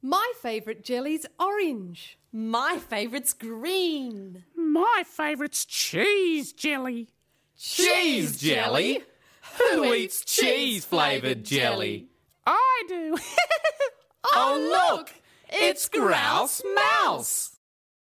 My favourite jelly's orange. My favourite's green. My favourite's cheese jelly. Cheese jelly? Who eats cheese-flavoured jelly? I do. Oh, look! It's Grouse Mouse!